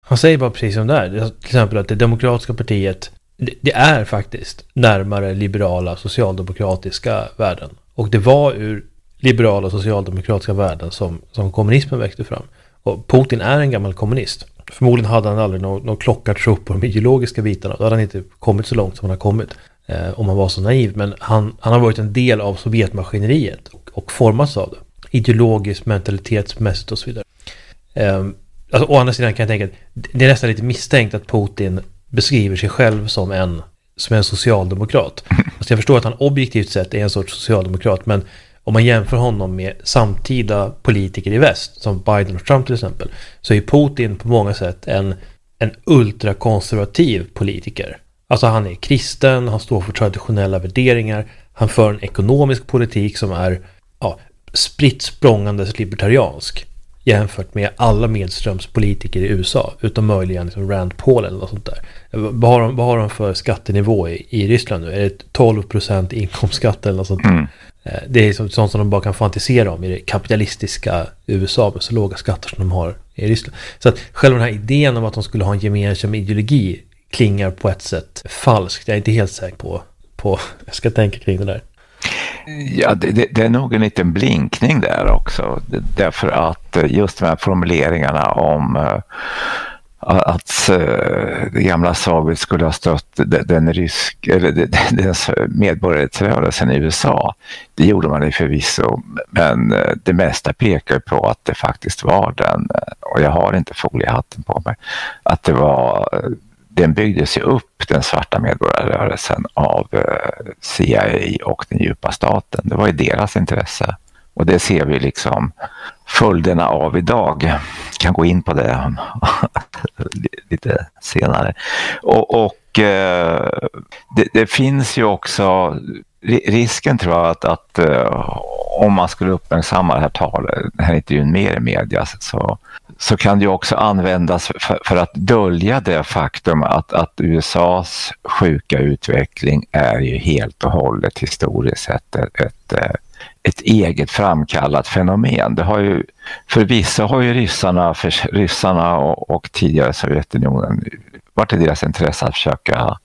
Han säger bara precis som det är. Till exempel att det demokratiska partiet, det är faktiskt närmare liberala socialdemokratiska värden. Och det var ur liberala socialdemokratiska värden som kommunismen växte fram. Och Putin är en gammal kommunist. Förmodligen hade han aldrig någon klockartro på de ideologiska bitarna. Då hade han inte kommit så långt som han har kommit. Om han var så naiv. Men han har varit en del av Sovjetmaskineriet och formats av det. Ideologiskt, mentalitetsmässigt och så vidare. Alltså, å andra sidan kan jag tänka att det är nästan lite misstänkt att Putin beskriver sig själv som en socialdemokrat. Alltså jag förstår att han objektivt sett är en sorts socialdemokrat, men om man jämför honom med samtida politiker i väst, som Biden och Trump till exempel, så är Putin på många sätt en ultrakonservativ politiker. Alltså han är kristen, han står för traditionella värderingar, han för en ekonomisk politik som är spritt språngandes libertariansk jämfört med alla medströmspolitiker i USA, utom möjligen liksom Rand Paul eller något sånt där. Vad har de för skattenivå i Ryssland nu? Är det 12% inkomstskatt eller något sånt där? Det är sånt som de bara kan fantisera om i det kapitalistiska USA med så låga skatter som de har i Ryssland. Så att själva den här idén om att de skulle ha en gemensam ideologi klingar på ett sätt falskt. Jag är inte helt säker på jag ska tänka kring det där. Ja, det är nog en liten blinkning där också. Därför att just de här formuleringarna om att det gamla Sovjet skulle ha stött den medborgarrättsrörelsen i USA. Det gjorde man förvisso, men det mesta pekar på att det faktiskt var den, och jag har inte foliehatten på mig, att den byggdes ju upp, den svarta medborgarrörelsen, av CIA och den djupa staten. Det var ju deras intresse. Och det ser vi liksom följderna av idag. Kan gå in på det lite senare. Och det finns ju också risken, tror jag, att om man skulle uppmärksamma det här talet, den här intervjun mer i media, så kan det ju också användas för att dölja det faktum att USAs sjuka utveckling är ju helt och hållet historiskt sett ett eget framkallat fenomen. Det har ju, för vissa har ju ryssarna och tidigare Sovjetunionen varit i deras intresse att försöka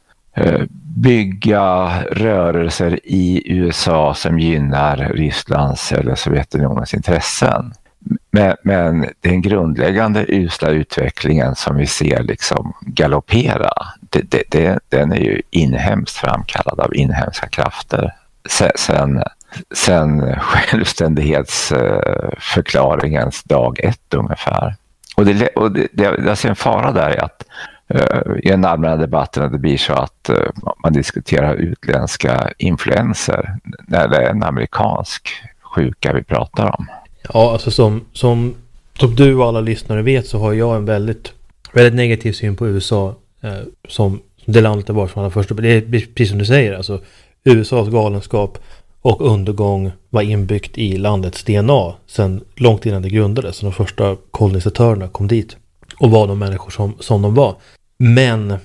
bygga rörelser i USA som gynnar Rysslands eller Sovjetunionens intressen. Men den grundläggande usla utvecklingen som vi ser liksom galoppera, den är ju inhemskt framkallad av inhemska krafter. Sen självständighetsförklaringens dag ett ungefär. Och jag ser en fara där i att i den allmänna debatten att det blir så att man diskuterar utländska influenser när det är en amerikansk sjuka vi pratar om. Ja, alltså som du och alla lyssnare vet, så har jag en väldigt negativ syn på USA som det landet det var som alla första. Det är precis som du säger, alltså USAs galenskap och undergång var inbyggt i landets DNA sen långt innan det grundades, så de första kolonisatörerna kom dit och var de människor som de var. Men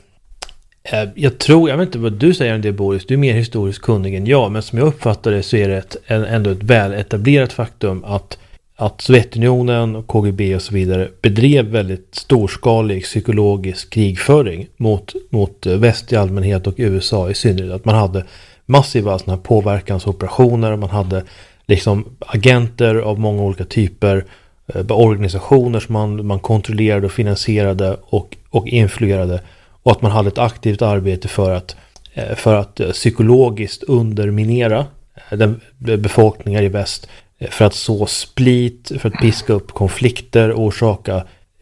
jag vet inte vad du säger om det, Boris, du är mer historiskt kunnig än jag, men som jag uppfattar det så är det ändå ett väl etablerat faktum att Sovjetunionen och KGB och så vidare bedrev väldigt storskalig psykologisk krigföring mot väst i allmänhet och USA i synnerhet. Att man hade massiva såna här påverkansoperationer, man hade liksom agenter av många olika typer, organisationer som man kontrollerade och finansierade och influerade, och att man hade ett aktivt arbete för att psykologiskt underminera befolkningar i väst, för att så split, för att piska upp konflikter och orsaka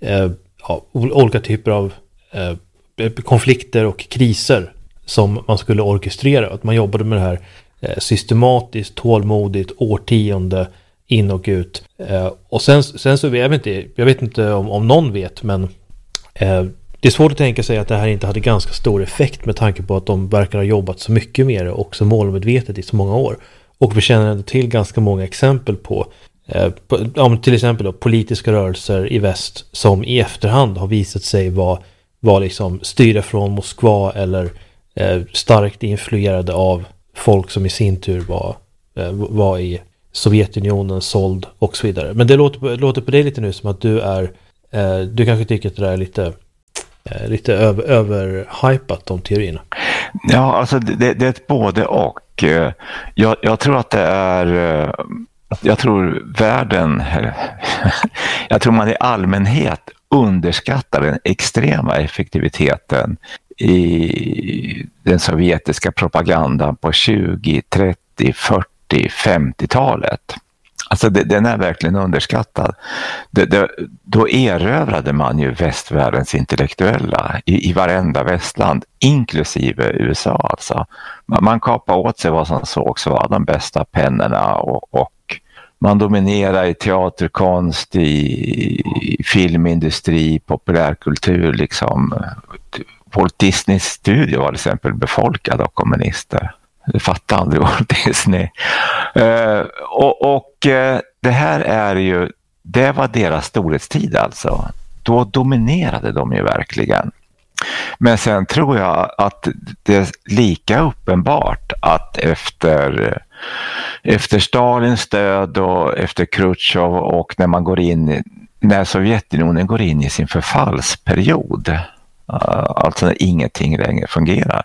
olika typer av konflikter och kriser som man skulle orkestrera. Att man jobbade med det här systematiskt, tålmodigt, årtionde in och ut. Och sen så jag vet inte om någon vet, men det är svårt att tänka sig att det här inte hade ganska stor effekt med tanke på att de verkar ha jobbat så mycket med det och så målmedvetet i så många år. Och vi känner ändå till ganska många exempel på till exempel då, politiska rörelser i väst som i efterhand har visat sig vara liksom styrda från Moskva eller starkt influerade av folk som i sin tur var i Sovjetunionen såld och så vidare. Men det låter på dig lite nu som att du kanske tycker att det där är lite lite överhypat de teorierna? Ja, alltså det är ett både och. Jag tror att det är... Jag tror jag tror man i allmänhet underskattar den extrema effektiviteten i den sovjetiska propagandan på 20, 30, 40, 50-talet. Alltså den är verkligen underskattad. Då erövrade man ju västvärldens intellektuella i varenda västland, inklusive USA alltså. Man kapade åt sig vad som sågs vara de bästa pennorna och man dominerar i teaterkonst, i filmindustri, populärkultur liksom. Walt Disneys studio var till exempel befolkad av kommunister. Det fattar aldrig Walt Disney. Det här är ju, det var deras storhetstid alltså. Då dominerade de ju verkligen. Men sen tror jag att det är lika uppenbart att efter Stalins död och efter Khrushchev och när Sovjetunionen går in i sin förfallsperiod, alltså när ingenting längre fungerar,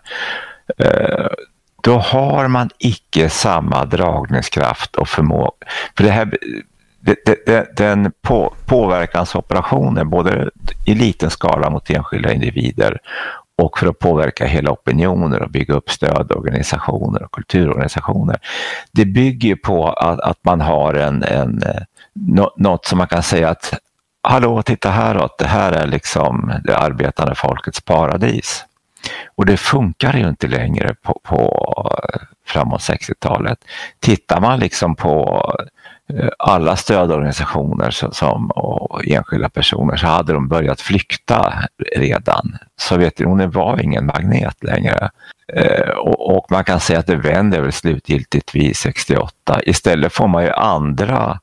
då har man icke samma dragningskraft och förmåga. För det här, den påverkansoperationen både i liten skala mot enskilda individer och för att påverka hela opinioner och bygga upp stödorganisationer och kulturorganisationer. Det bygger på att man har något som man kan säga att hallå, titta häråt, det här är liksom det arbetande folkets paradis. Och det funkar ju inte längre på framåt 60-talet. Tittar man liksom på alla stödorganisationer och enskilda personer så hade de börjat flykta redan. Sovjetunionen var ingen magnet längre. Och man kan säga att det vänder väl slutgiltigt vid 68. Istället får man ju andra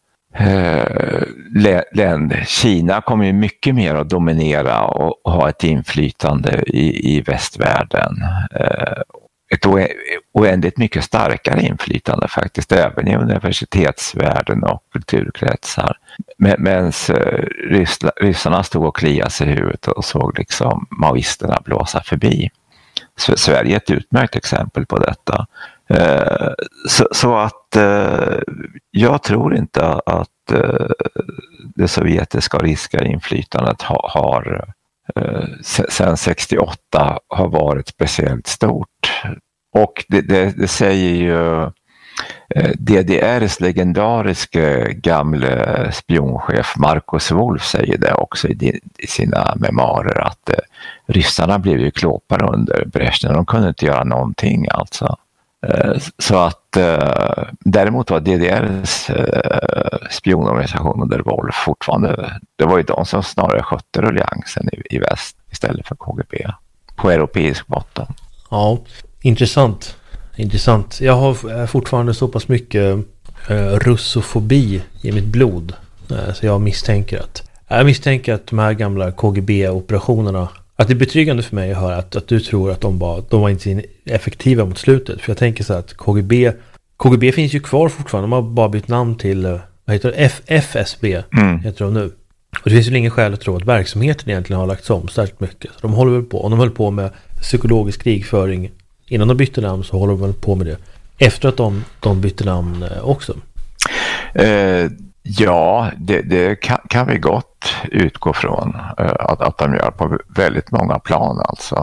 länder. Kina kommer ju mycket mer att dominera och ha ett inflytande i västvärlden. Ett oändligt mycket starkare inflytande faktiskt, även i universitetsvärlden och kulturkretsar. Medan ryssarna stod och kliade sig i huvudet och såg liksom maoisterna blåsa förbi. Sverige är ett utmärkt exempel på detta. Så att jag tror inte att det sovjetiska och ryska inflytandet har sedan 68 har varit speciellt stort. Och det säger ju DDRs legendariske gamle spionchef Markus Wolf säger det också i sina memoarer att ryssarna blev ju klåpare under Brezhnev. De kunde inte göra någonting alltså. Så att däremot var DDRs spionorganisation under Wolf fortfarande, det var ju de som snarare skötte rulliansen i väst istället för KGB på europeisk botten. Ja, intressant. Jag har fortfarande så pass mycket russofobi i mitt blod, så jag misstänker att de här gamla KGB-operationerna, att det är betryggande för mig att höra att du tror att de var inte effektiva mot slutet. För jag tänker så att KGB finns ju kvar fortfarande. De har bara bytt namn till, vad heter det? FSB heter de nu. Och det finns ju ingen skäl att tro att verksamheten egentligen har lagts om särskilt mycket. Så de håller väl på. Om de höll på med psykologisk krigföring innan de bytte namn, så håller de väl på med det efter att de bytte namn också. Ja, det kan vi gott utgå från att de gör på väldigt många plan alltså.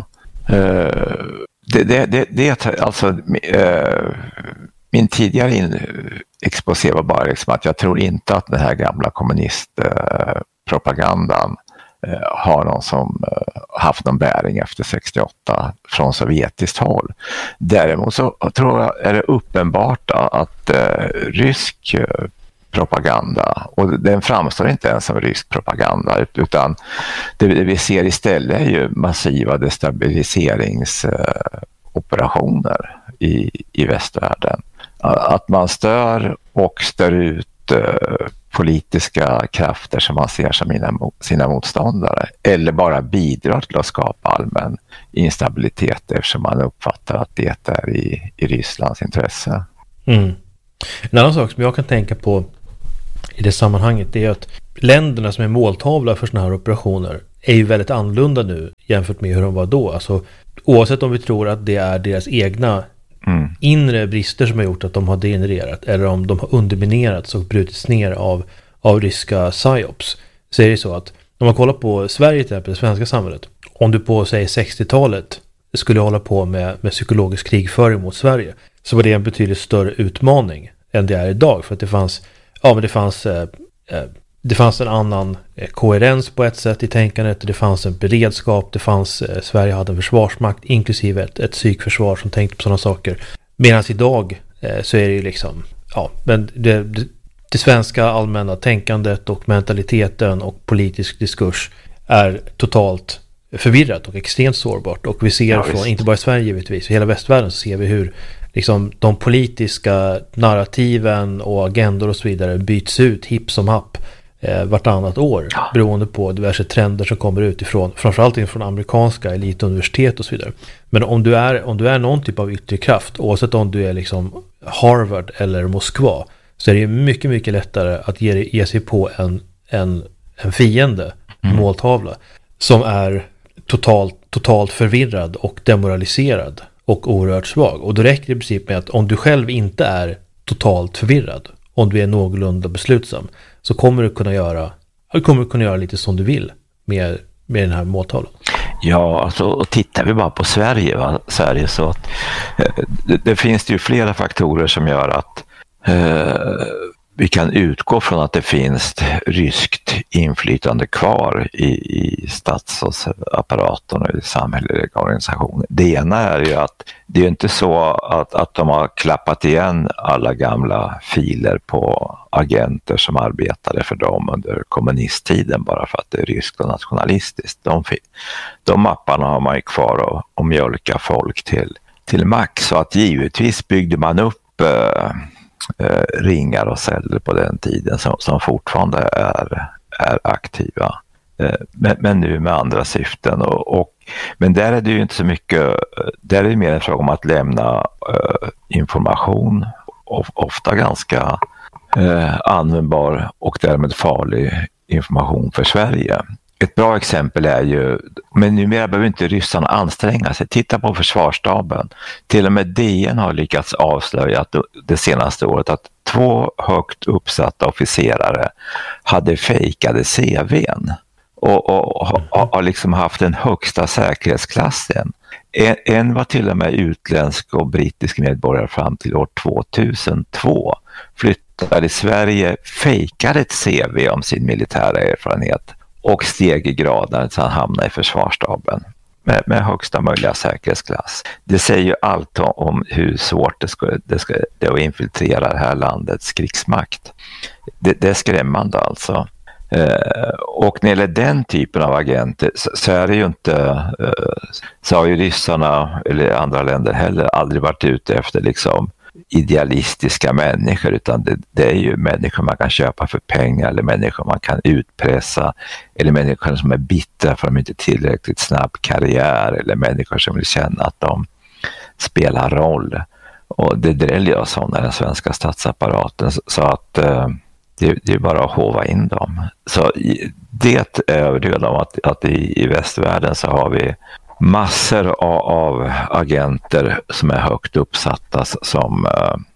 Alltså min tidigare exposé var bara liksom att jag tror inte att den här gamla kommunistpropagandan har någon som haft någon bäring efter 68 från sovjetiskt håll. Däremot så tror jag är det uppenbart att rysk propaganda, och den framstår inte ens som rysk propaganda, utan det vi ser istället är ju massiva destabiliseringsoperationer i västvärlden. Att man stör ut politiska krafter som man ser som sina motståndare, eller bara bidrar till att skapa allmän instabilitet eftersom man uppfattar att det är i Rysslands intresse. En annan sak som jag kan tänka på i det sammanhanget är att länderna som är måltavla för såna här operationer är ju väldigt annorlunda nu jämfört med hur de var då. Alltså, oavsett om vi tror att det är deras egna inre brister som har gjort att de har degenererat, eller om de har underminerats och brutits ner av ryska psyops, så är det så att om man kollar på Sverige till exempel, det svenska samhället, om du på säg 60-talet skulle hålla på med psykologisk krigföring mot Sverige, så var det en betydligt större utmaning än det är idag, för att det fanns en annan koherens på ett sätt i tänkandet, det fanns en beredskap, Sverige hade en försvarsmakt inklusive ett psykförsvar som tänkte på sådana saker. Medan idag så är det ju liksom, men det svenska allmänna tänkandet och mentaliteten och politisk diskurs är totalt förvirrat och extremt sårbart. Och vi ser från, inte bara i Sverige givetvis, i hela västvärlden så ser vi hur liksom de politiska narrativen och agendor och så vidare byts ut hipp som happ vartannat år, beroende på diverse trender som kommer utifrån, framförallt från amerikanska elituniversitet och så vidare. Men om du är någon typ av yttre kraft, oavsett om du är liksom Harvard eller Moskva, så är det mycket, mycket lättare att ge sig på en fiende, måltavla, som är totalt förvirrad och demoraliserad och oerhört svag. Och då räcker det i princip med att om du själv inte är totalt förvirrad, om du är någorlunda beslutsam, så kommer du kunna göra lite som du vill med den här måltavlan. Ja, alltså, och tittar vi bara på Sverige så att det finns ju flera faktorer som gör att vi kan utgå från att det finns ryskt inflytande kvar i statsapparaten och i samhälleliga organisationer. Det ena är ju att det är inte så att de har klappat igen alla gamla filer på agenter som arbetade för dem under kommunisttiden bara för att det är ryskt och nationalistiskt. De mapparna har man ju kvar och mjölka folk till max, så att givetvis byggde man upp ringar och celler på den tiden som fortfarande är aktiva, men nu med andra syften men där är det ju inte så mycket, där är det mer en fråga om att lämna information, ofta ganska användbar och därmed farlig information för Sverige. Ett bra exempel är ju, men numera behöver inte ryssarna anstränga sig. Titta på försvarsstaben. Till och med DN har lyckats avslöja det senaste året att 2 högt uppsatta officerare hade fejkade CV:n och har liksom haft den högsta säkerhetsklassen. En var till och med utländsk och brittisk medborgare fram till år 2002. Flyttade i Sverige, fejkade ett CV om sin militära erfarenhet och steg i graden så han hamnade i försvarsstaben med högsta möjliga säkerhetsklass. Det säger ju allt om hur svårt det är att infiltrera det här landets krigsmakt. Det är skrämmande alltså. Och när det gäller den typen av agenter så är det ju inte, så har ju ryssarna eller andra länder heller aldrig varit ute efter liksom idealistiska människor, utan det är ju människor man kan köpa för pengar, eller människor man kan utpressa, eller människor som är bittra för att de inte tillräckligt snabb karriär, eller människor som vill känna att de spelar roll. Och det dräller jag sådana i den svenska statsapparaten, så att det är bara att hova in dem. Så det är jag övertygad om att i västvärlden så har vi massor av agenter som är högt uppsatta som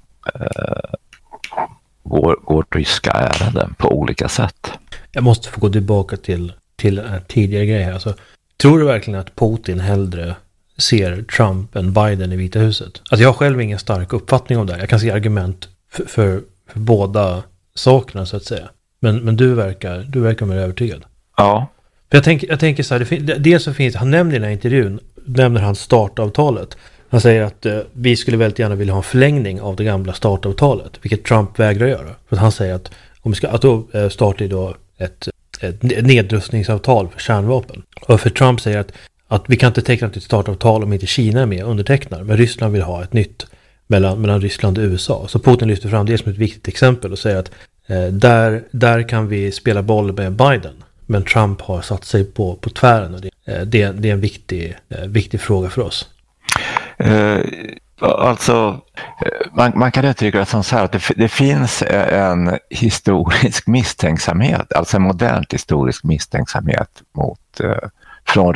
går ryska ärenden på olika sätt. Jag måste få gå tillbaka till en tidigare grej här. Alltså, tror du verkligen att Putin hellre ser Trump än Biden i Vita huset? Alltså, jag har själv ingen stark uppfattning om det här. Jag kan se argument för båda sakerna så att säga. Men du verkar mer övertygad. Ja. Jag tänker så här, dels så finns, han nämner i den här intervjun, nämner han startavtalet. Han säger att vi skulle väldigt gärna vilja ha en förlängning av det gamla startavtalet, vilket Trump vägrar göra. För att han säger att om vi ska då starta då ett nedrustningsavtal för kärnvapen. Och för Trump säger att vi kan inte teckna ett startavtal om inte Kina är med och undertecknar. Men Ryssland vill ha ett nytt mellan Ryssland och USA. Så Putin lyfter fram det som ett viktigt exempel och säger att där kan vi spela boll med Biden. Men Trump har satt sig på tvären och det är en viktig fråga för oss. Alltså, man kan uttrycka det som så här att det finns en historisk misstänksamhet, alltså en modernt historisk misstänksamhet från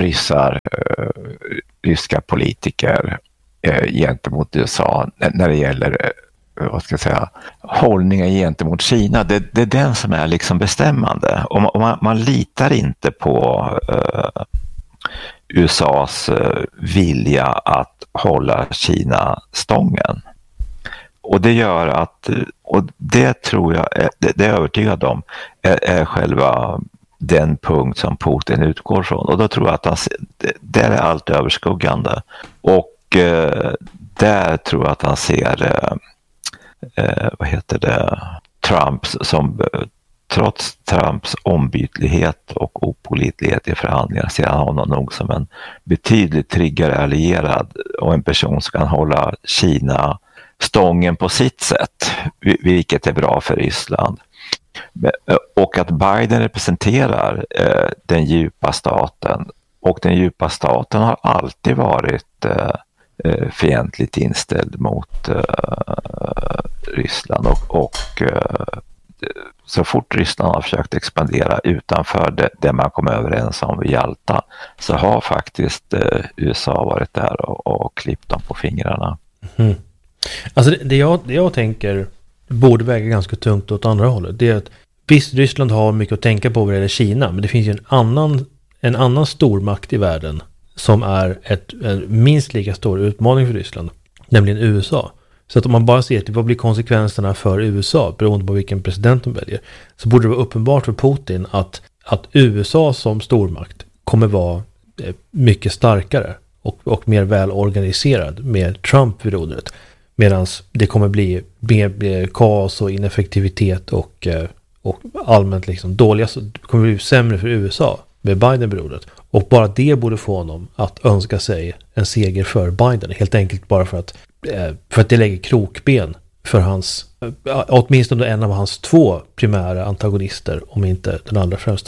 ryska politiker gentemot USA när det gäller hållningen gentemot Kina. Det är den som är liksom bestämmande. Och man litar inte på USAs vilja att hålla Kina stången. Och det gör att, och det tror jag, det är övertygad om, är själva den punkt som Putin utgår från. Och då tror jag att det är allt överskuggande. Och där tror jag att han ser Trump som, trots Trumps ombytlighet och opålitlighet i förhandlingar, ser han honom nog som en betydligt tryggare allierad och en person som kan hålla Kina stången på sitt sätt, vilket är bra för Ryssland. Och att Biden representerar den djupa staten, och den djupa staten har alltid varit fientligt inställd mot Ryssland och så fort Ryssland har försökt expandera utanför det man kom överens om vid Jalta, så har faktiskt USA varit där och klippt dem på fingrarna. Mm. Alltså det jag tänker borde väga ganska tungt åt andra hållet, det är att visst, Ryssland har mycket att tänka på vad det gäller Kina, men det finns ju en annan stormakt i världen som är en minst lika stor utmaning för Ryssland, nämligen USA. Så att om man bara ser till vad blir konsekvenserna för USA beroende på vilken president de väljer, så borde det vara uppenbart för Putin att USA som stormakt kommer vara mycket starkare och mer välorganiserad med Trump vid rodret. Medan det kommer bli mer kaos och ineffektivitet och allmänt liksom dåliga, så det kommer bli sämre för USA med Biden vid rodret. Och bara det borde få honom att önska sig en seger för Biden. Helt enkelt bara för att det lägger krokben för hans, åtminstone en av hans två primära antagonister, om inte den allra främsta.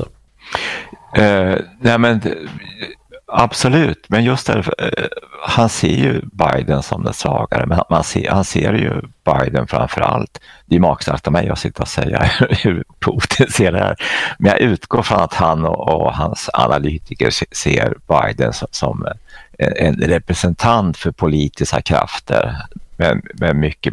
Nej men absolut, men just därför, han ser ju Biden som den svagare, men han ser ju Biden framförallt. Det är magstarkt av mig att sitta och säga hur Putin ser det här, men jag utgår från att han och hans analytiker ser Biden som en representant för politiska krafter med mycket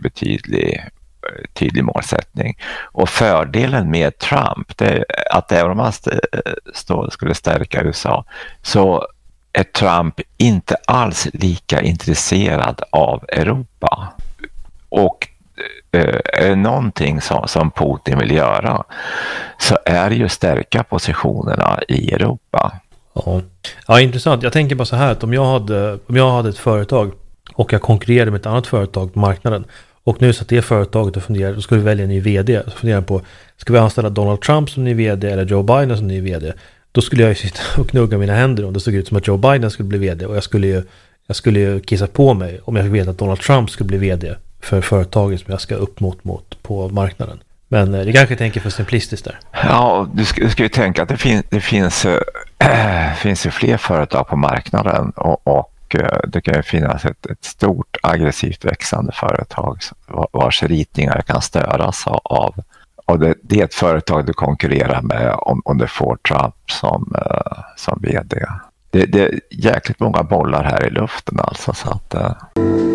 tydlig målsättning. Och fördelen med Trump, det är att även om han skulle stärka USA, så är Trump inte alls lika intresserad av Europa. Och är det någonting som Putin vill göra, så är det ju stärka positionerna i Europa. Ja, intressant. Jag tänker bara så här, att om jag hade ett företag och jag konkurrerade med ett annat företag på marknaden, och nu satt det företaget och funderade, då skulle vi välja en ny vd. Så funderar på, ska vi anställa Donald Trump som ny vd eller Joe Biden som ny vd? Då skulle jag ju sitta och knugga mina händer om det såg ut som att Joe Biden skulle bli vd, och jag skulle ju kissa på mig om jag fick veta att Donald Trump skulle bli vd för företaget som jag ska upp mot på marknaden. Men det kanske tänker för simplistiskt där. Ja, du ska ju tänka att det finns ju fler företag på marknaden, och det kan ju finnas ett stort aggressivt växande företag vars ritningar kan störas av det är ett företag du konkurrerar med om du får Trump som vd. Det är jäkligt många bollar här i luften alltså, så att